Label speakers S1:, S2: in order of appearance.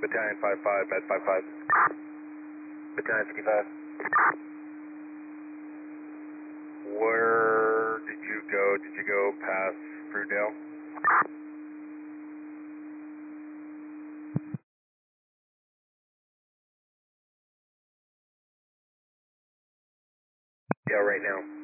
S1: Battalion 55, Bed 55. Battalion 55. Where did you go? Did you go past Fruitdale? Yeah, right now.